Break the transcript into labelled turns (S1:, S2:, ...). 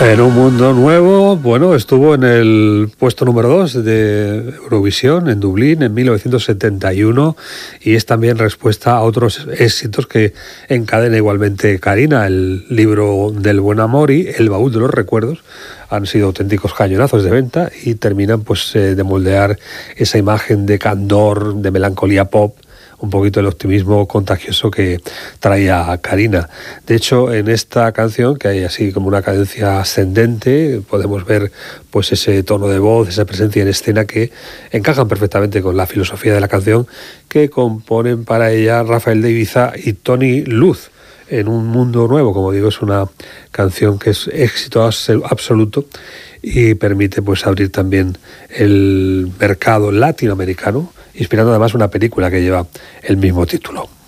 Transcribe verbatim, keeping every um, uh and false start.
S1: En un mundo nuevo, bueno, estuvo en el puesto número dos de Eurovisión en Dublín en mil novecientos setenta y uno y es también respuesta a otros éxitos que encadena igualmente Carina. El libro del buen amor y El baúl de los recuerdos han sido auténticos cañonazos de venta y terminan pues eh, de moldear esa imagen de candor, de melancolía pop, un poquito el optimismo contagioso que traía Carina. De hecho, en esta canción, que hay así como una cadencia ascendente, podemos ver pues ese tono de voz, esa presencia en escena que encajan perfectamente con la filosofía de la canción que componen para ella Rafael de Ibiza y Tony Luz. En un mundo nuevo, como digo, es una canción que es éxito absoluto y permite pues abrir también el mercado latinoamericano, inspirando además una película que lleva el mismo título.